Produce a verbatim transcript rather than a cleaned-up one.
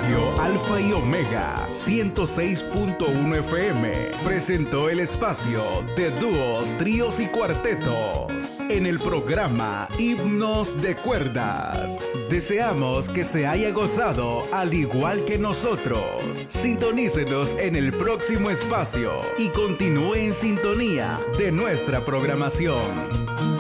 Radio Alfa y Omega ciento seis punto uno F M presentó el espacio de dúos, tríos y cuartetos en el programa Himnos de Cuerdas. Deseamos que se haya gozado al igual que nosotros. Sintonícenos en el próximo espacio y continúe en sintonía de nuestra programación.